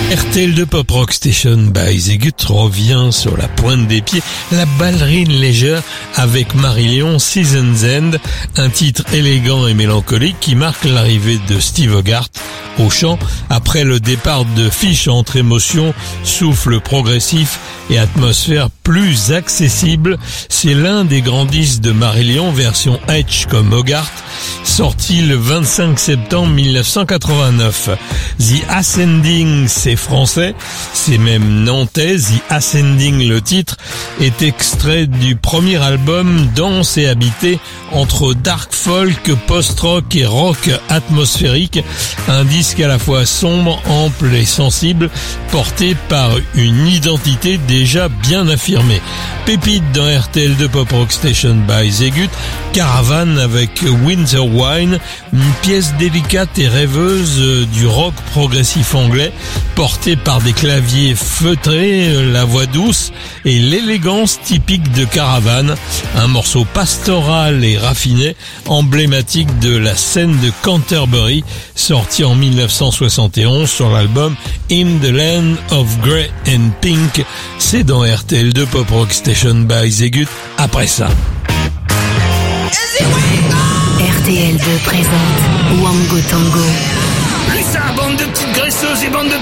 RTL2 Pop Rock Station by Zegut revient sur la pointe des pieds, la ballerine légère avec Marillion Season's End, un titre élégant et mélancolique qui marque l'arrivée de Steve Hogarth au chant après le départ de Fish entre émotion, souffle progressif et atmosphère plus accessible. C'est l'un des grands disques de Marillion, version H comme Hogarth, sorti le 25 septembre 1989. The Ascending, c'est français, c'est même nantais. The Ascending, le titre, est extrait du premier album Danse et Habité, entre dark folk, post-rock et rock atmosphérique. Un disque à la fois sombre, ample et sensible, porté par une identité déjà bien affirmée. Pépite dans RTL2 Pop Rock Station by Zegut, Caravane avec Winter Wine, une pièce délicate et rêveuse du rock progressif anglais, portée par des claviers feutrés, la voix douce et l'élégance typique de Caravane, un morceau pastoral et raffiné, emblématique de la scène de Canterbury, sorti en 1971 sur l'album In the Land of Grey and Pink. C'est dans RTL2 Pop Rock Station by Zegut. Après ça. RTL2 présente Wango Tango. Plus ça, bande de petites graisseuses et bande de